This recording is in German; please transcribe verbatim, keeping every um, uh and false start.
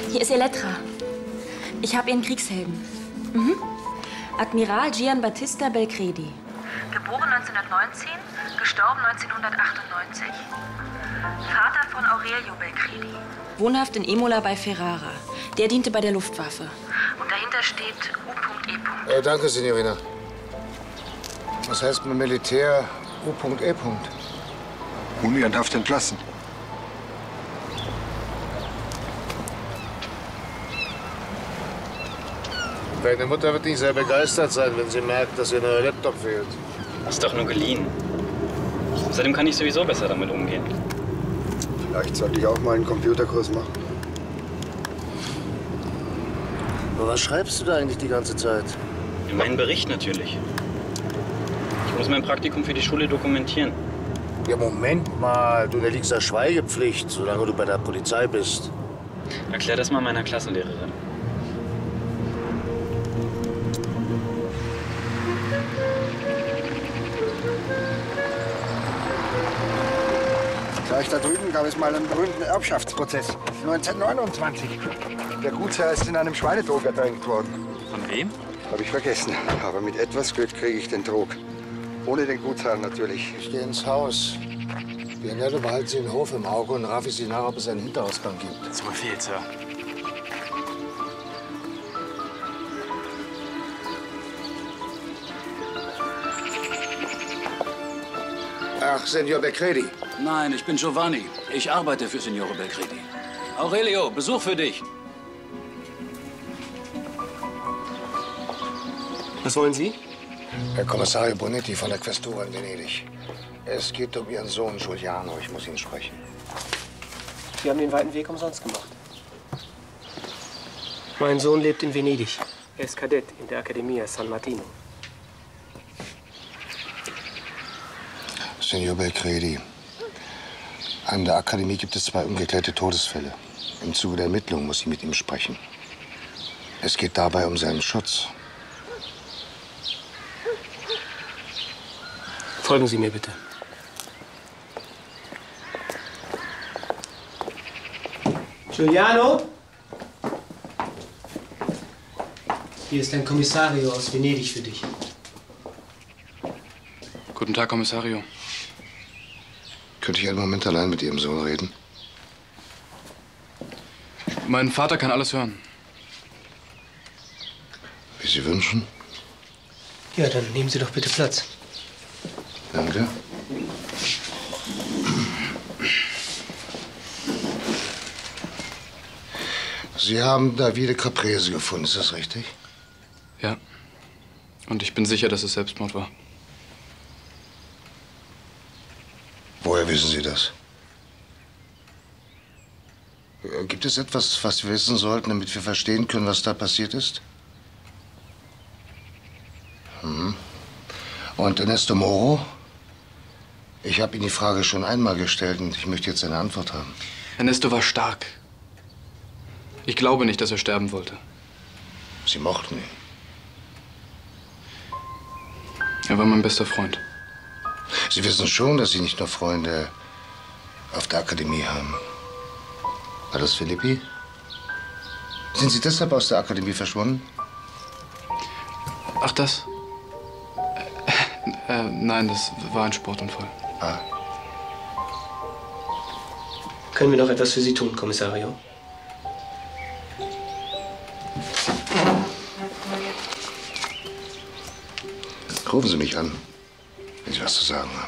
Hier ist Elettra. Ich habe Ihren Kriegshelden. Mhm. Admiral Gianbattista Belcredi. Geboren neunzehnhundertneunzehn, gestorben neunzehnhundertachtundneunzig. Vater von Aurelio Belcredi. Wohnhaft in Imola bei Ferrara. Der diente bei der Luftwaffe. Und dahinter steht U.E. Äh, danke, Signorina. Was heißt mit Militär U.E.? Unehrenhaft entlassen. Deine Mutter wird nicht sehr begeistert sein, wenn sie merkt, dass ihr neuer Laptop fehlt. Ist doch nur geliehen. Außerdem kann ich sowieso besser damit umgehen. Vielleicht sollte ich auch mal einen Computerkurs machen. Aber was schreibst du da eigentlich die ganze Zeit? In meinen Bericht natürlich. Ich muss mein Praktikum für die Schule dokumentieren. Ja, Moment mal. Du unterliegst der Schweigepflicht, solange du bei der Polizei bist. Erklär das mal meiner Klassenlehrerin. Gleich da drüben gab es mal einen berühmten Erbschaftsprozess. neunzehnhundertneunundzwanzig. Der Gutsherr ist in einem Schweinetrog ertränkt worden. Von wem? Habe ich vergessen. Aber mit etwas Glück kriege ich den Trog. Ohne den Gutsherrn natürlich. Ich gehe ins Haus. Bianetto behalten Sie den Hof im Auge und Raffi Sie nach, ob es einen Hinterausgang gibt. Zu Befehl, Sir. Ach, Signor Belcredi. Nein, ich bin Giovanni. Ich arbeite für Signore Belcredi. Aurelio, Besuch für dich. Was wollen Sie? Herr Kommissario Bonetti von der Questura in Venedig. Es geht um Ihren Sohn Giuliano. Ich muss ihn sprechen. Sie haben den weiten Weg umsonst gemacht. Mein Sohn lebt in Venedig. Er ist Kadett in der Accademia San Martino. Signor Belcredi, an der Akademie gibt es zwei ungeklärte Todesfälle. Im Zuge der Ermittlungen muss ich mit ihm sprechen. Es geht dabei um seinen Schutz. Folgen Sie mir bitte. Giuliano? Hier ist ein Kommissario aus Venedig für dich. Guten Tag, Kommissario. Könnte ich einen Moment allein mit Ihrem Sohn reden? Mein Vater kann alles hören. Wie Sie wünschen. Ja, dann nehmen Sie doch bitte Platz. Danke. Sie haben Davide Caprese gefunden, ist das richtig? Ja. Und ich bin sicher, dass es Selbstmord war. Woher wissen Sie das? Gibt es etwas, was wir wissen sollten, damit wir verstehen können, was da passiert ist? Hm. Und Ernesto Moro? Ich habe Ihnen die Frage schon einmal gestellt und ich möchte jetzt eine Antwort haben. Ernesto war stark. Ich glaube nicht, dass er sterben wollte. Sie mochten ihn. Er war mein bester Freund. Sie wissen schon, dass Sie nicht nur Freunde auf der Akademie haben. War das Filippi? Sind Sie deshalb aus der Akademie verschwunden? Ach, das? Äh, äh, nein, das war ein Sportunfall. Ah. Können wir noch etwas für Sie tun, Kommissario? Rufen Sie mich an, wenn Sie was zu sagen haben.